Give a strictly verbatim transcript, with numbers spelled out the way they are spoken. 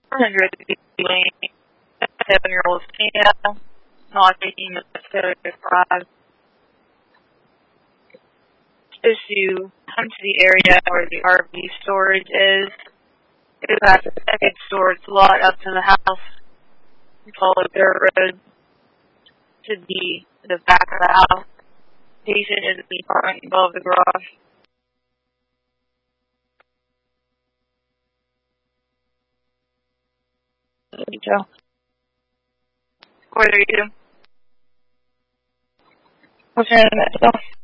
one hundred seven-year-old female, not taking the necessary prescribed. As you come to the area where the R V storage is, it has a second storage lot up to the house. Follow dirt road to the, the back of the house. Patient is in the apartment above the garage. There you go. Where are you? What's your name?